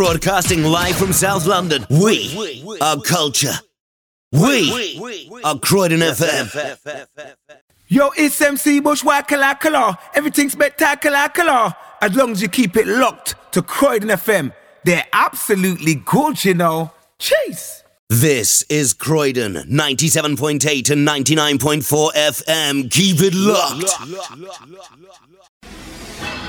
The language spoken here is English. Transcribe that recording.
Broadcasting live from South London. We are culture. We are Croydon FM. Yo, it's MC Bushwhacker. Everything's spectacular. As long as you keep it locked to Croydon FM. They're absolutely good, you know. Chase. This is Croydon, 97.8 and 99.4 FM. Keep it locked.